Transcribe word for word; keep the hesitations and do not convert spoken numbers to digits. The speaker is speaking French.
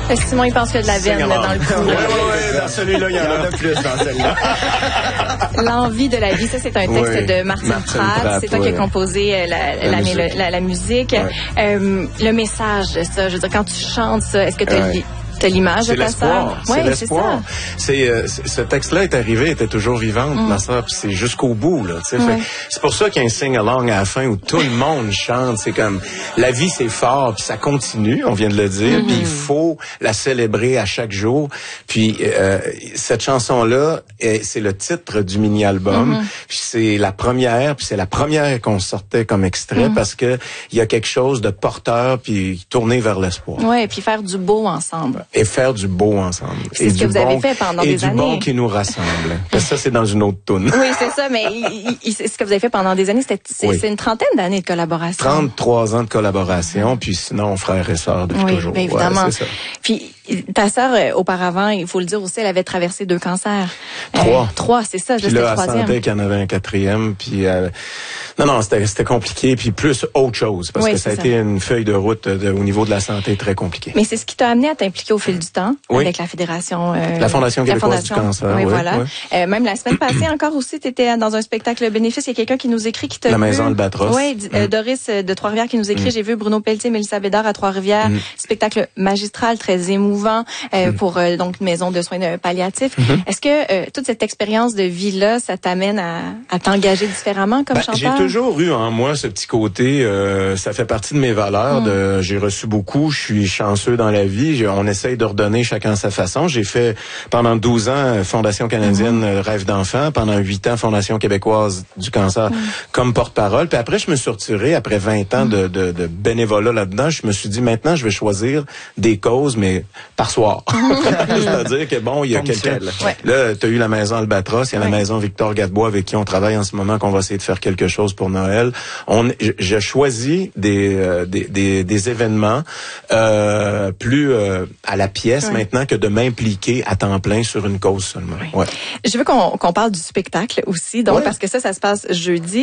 Simon, il pense qu'il y a de la veine là, dans le coup. Oui, oui, oui. Dans celui-là, il y en a de plus dans celle-là. L'envie de la vie, ça, c'est un texte oui. de Martine, Martine Pratt. Pratt. C'est toi oui. qui as composé la, la, la, la, musique. la, la musique. Ouais. Euh, le message de ça, je veux dire, quand tu chantes ça, est-ce que tu as ouais. T'as l'image de ta sœur. C'est l'espoir. C'est euh, ce texte-là est arrivé, elle était toujours vivante, mm. ma sœur, puis c'est jusqu'au bout là. Tu sais, ouais. C'est pour ça qu'il y a un sing-along à la fin où tout le monde chante. C'est comme la vie, c'est fort, puis ça continue. On vient de le dire. Mm-hmm. Puis il faut la célébrer à chaque jour. Puis euh, cette chanson-là, c'est le titre du mini-album. Mm-hmm. Puis c'est la première, puis c'est la première qu'on sortait comme extrait mm-hmm. parce que il y a quelque chose de porteur, puis tourné vers l'espoir. Ouais, puis faire du beau ensemble. Et faire du beau ensemble. C'est ce que vous bon, avez fait pendant des années. Et du bon qui nous rassemble. Parce que ça, c'est dans une autre toune. Oui, c'est ça, mais il, il, c'est ce que vous avez fait pendant des années. C'était, c'est, oui. c'est une trentaine d'années de collaboration. trente-trois ans de collaboration, puis sinon, frère et sœur depuis oui, toujours. Oui, évidemment. Ouais, c'est ça. Puis ta sœur, euh, auparavant, il faut le dire aussi, elle avait traversé deux cancers. Trois. Euh, trois, c'est ça. Puis là, elle sentait qu'il y en avait un quatrième, puis... Euh, non, non, c'était, c'était compliqué, puis plus autre chose, parce oui, que ça a ça. été une feuille de route de, au niveau de la santé très compliquée. Mais c'est ce qui t'a amené à t'impliquer au fil du temps, oui. avec la Fédération... Euh, la Fondation québécoise la Fondation, du cancer, oui, oui. voilà. Oui. Euh, même la semaine passée, encore aussi, tu étais dans un spectacle bénéfice. Il y a quelqu'un qui nous écrit qui t'a La vu. Maison Albatros. Oui, mm. euh, Doris de Trois-Rivières qui nous écrit, mm. j'ai vu Bruno Pelletier, Mélissa Bédard à Trois-Rivières. Mm. Spectacle magistral, très émouvant, euh, mm. pour euh, donc une maison de soins palliatifs. Mm-hmm. Est-ce que euh, toute cette expérience de vie-là, ça t'amène à, à t'engager différemment comme ben, chanteur? J'ai toujours eu en moi ce petit côté, euh, ça fait partie de mes valeurs. Mm. De, j'ai reçu beaucoup, je suis chanceux dans la vie. J'ai, on essaye de redonner chacun à sa façon. J'ai fait pendant douze ans Fondation canadienne mm-hmm. Rêve d'enfant, pendant huit ans Fondation québécoise du cancer mm. comme porte-parole. Puis après, je me suis retiré, après vingt ans mm. de, de, de bénévolat là-dedans, je me suis dit, maintenant, je vais choisir des causes, mais par soir. C'est-à-dire que bon, il y a quelqu'un... Ouais. Là, tu as eu la Maison Albatros, il y a ouais. la Maison Victor Gadebois avec qui on travaille en ce moment, qu'on va essayer de faire quelque chose pour Noël. On, je choisis des, euh, des, des, des événements euh, plus euh, à la pièce ouais. maintenant que de m'impliquer à temps plein sur une cause seulement. Ouais. Ouais. Je veux qu'on, qu'on parle du spectacle aussi, donc ouais. parce que ça, ça se passe jeudi.